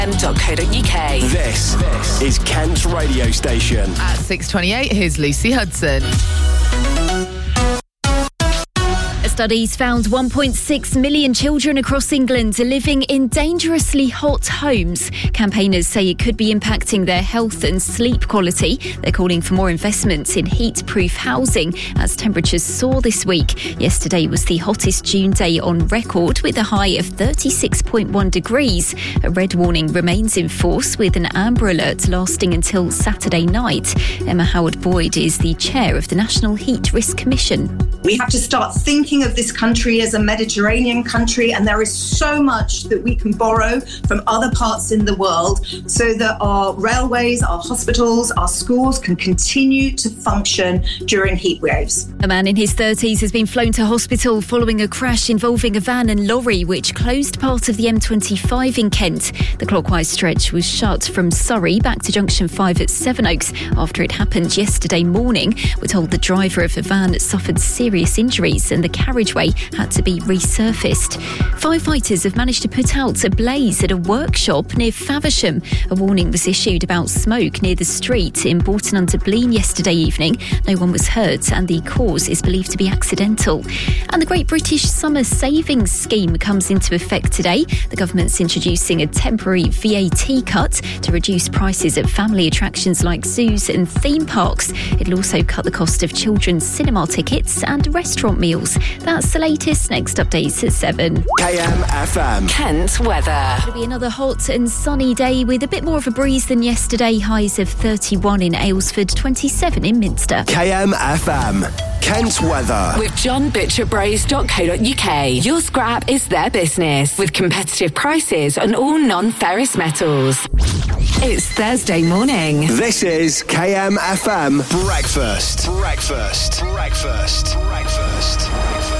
km.co.uk. This is Kent's radio station. At 6:28, here's Lucy Hudson. Studies found 1.6 million children across England are living in dangerously hot homes. Campaigners say it could be impacting their health and sleep quality. They're calling for more investments in heat-proof housing as temperatures soar this week. Yesterday was the hottest June day on record with a high of 36.1 degrees. A red warning remains in force with an amber alert lasting until Saturday night. Emma Howard-Boyd is the chair of the National Heat Risk Commission. We have to start thinking of this country as a Mediterranean country, and there is so much that we can borrow from other parts in the world so that our railways, our hospitals, our schools can continue to function during heat waves. A man in his 30s has been flown to hospital following a crash involving a van and lorry which closed part of the M25 in Kent. The clockwise stretch was shut from Surrey back to Junction 5 at Sevenoaks after it happened yesterday morning. We're told the driver of the van suffered serious injuries and the carriageway had to be resurfaced. Firefighters have managed to put out a blaze at a workshop near Faversham. A warning was issued about smoke near the street in Bourton-under-Blean yesterday evening. No one was hurt and the cause is believed to be accidental. And the Great British Summer Savings Scheme comes into effect today. The government's introducing a temporary VAT cut to reduce prices at family attractions like zoos and theme parks. It'll also cut the cost of children's cinema tickets and restaurant meals. That's the latest. Next updates at 7. KMFM. Kent weather. It'll be another hot and sunny day with a bit more of a breeze than yesterday. Highs of 31 in Aylesford, 27 in Minster. KMFM. Kent's weather. With johnbutcherbros.co.uk. Your scrap is their business with competitive prices on all non-ferrous metals. It's Thursday morning. This is KMFM Breakfast. Breakfast. Breakfast. Breakfast.